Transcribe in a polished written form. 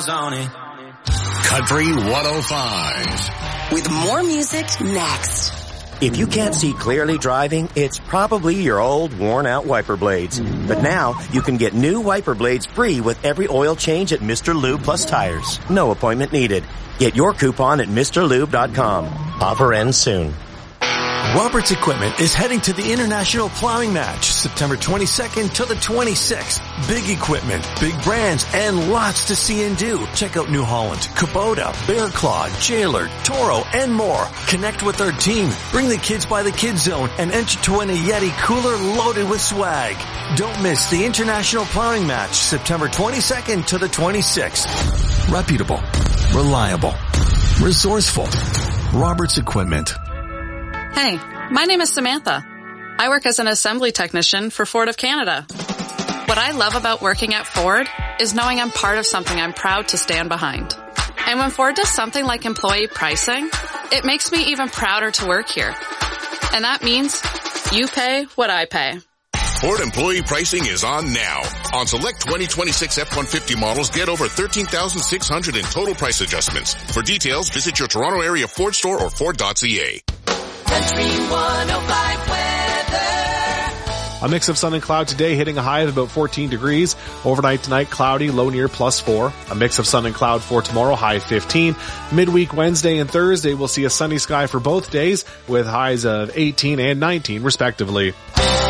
miles on it. Country 105. With more music next. If you can't see clearly driving, it's probably your old, worn-out wiper blades. But now, you can get new wiper blades free with every oil change at Mr. Lube Plus Tires. No appointment needed. Get your coupon at MrLube.com. Offer ends soon. Roberts Equipment is heading to the International Plowing Match, September 22nd to the 26th. Big equipment, big brands, and lots to see and do. Check out New Holland, Kubota, Bear Claw, Jailer, Toro, and more. Connect with our team, bring the kids by the Kids Zone, and enter to win a Yeti cooler loaded with swag. Don't miss the International Plowing Match, September 22nd to the 26th. Reputable, reliable, resourceful. Roberts Equipment. Hey, my name is Samantha. I work as an assembly technician for Ford of Canada. What I love about working at Ford is knowing I'm part of something I'm proud to stand behind. And when Ford does something like employee pricing, it makes me even prouder to work here. And that means you pay what I pay. Ford employee pricing is on now. On select 2026 F-150 models, get over $13,600 in total price adjustments. For details, visit your Toronto area Ford store or Ford.ca. Country 105 weather. A mix of sun and cloud today, hitting a high of about 14 degrees. Overnight tonight, cloudy, low near +4. A mix of sun and cloud for tomorrow, high 15. Midweek Wednesday and Thursday, we'll see a sunny sky for both days with highs of 18 and 19 respectively.